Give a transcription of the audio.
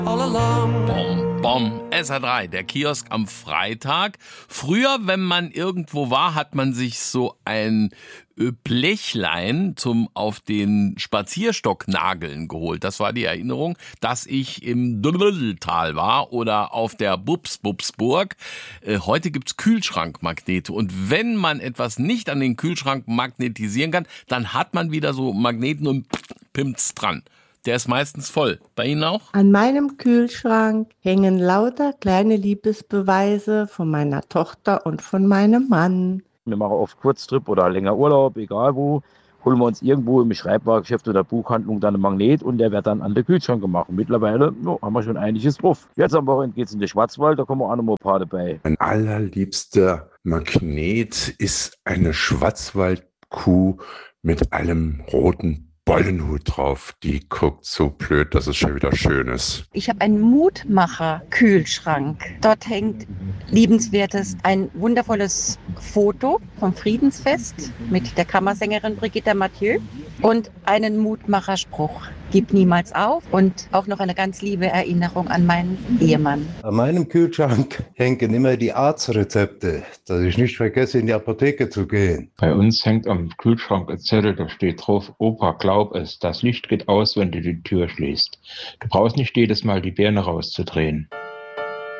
Bom, bom. SR3, der Kiosk am Freitag. Früher, wenn man irgendwo war, hat man sich so ein Blechlein zum auf den Spazierstock nageln geholt. Das war die Erinnerung, dass ich im Dödeltal war oder auf der Bubsburg. Heute gibt's Kühlschrankmagnete. Und wenn man etwas nicht an den Kühlschrank magnetisieren kann, dann hat man wieder so Magneten und pimpt's dran. Der ist meistens voll. Bei Ihnen auch? An meinem Kühlschrank hängen lauter kleine Liebesbeweise von meiner Tochter und von meinem Mann. Wir machen oft Kurztrip oder länger Urlaub, egal wo. Holen wir uns irgendwo im Schreibwarengeschäft oder Buchhandlung dann einen Magnet und der wird dann an den Kühlschrank gemacht. Mittlerweile haben wir schon einiges drauf. Jetzt am Wochenende geht es in den Schwarzwald, da kommen wir auch noch mal ein paar dabei. Mein allerliebster Magnet ist eine Schwarzwaldkuh mit einem roten Bollenhut drauf. Die guckt so blöd, dass es schon wieder schön ist. Ich habe einen Mutmacher-Kühlschrank. Dort hängt liebenswertes, ein wundervolles Foto vom Friedensfest mit der Kammersängerin Brigitte Mathieu und einen Mutmacherspruch. Gib niemals auf und auch noch eine ganz liebe Erinnerung an meinen Ehemann. An meinem Kühlschrank hängen immer die Arztrezepte, dass ich nicht vergesse, in die Apotheke zu gehen. Bei uns hängt am Kühlschrank ein Zettel, da steht drauf: Opa, glaub es, das Licht geht aus, wenn du die Tür schließt. Du brauchst nicht jedes Mal die Birne rauszudrehen.